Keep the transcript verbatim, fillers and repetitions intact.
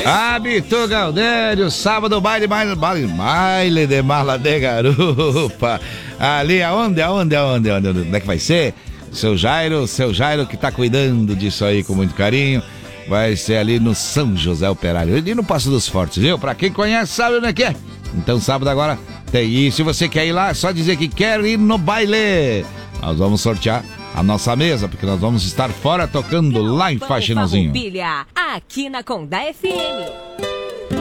Habitu Galdério, sábado, baile, baile, baile, baile de mala de garupa. Ali, aonde, aonde, aonde, aonde, onde é que vai ser? Seu Jairo, seu Jairo que tá cuidando disso aí com muito carinho. Vai ser ali no São José Operário, ali no Passo dos Fortes, viu? Pra quem conhece sabe onde é que é. Então sábado agora tem isso. Se você quer ir lá, é só dizer que quer ir no baile. Nós vamos sortear a nossa mesa, porque nós vamos estar fora tocando lá em Faxinãozinho. Aqui na Condá F M.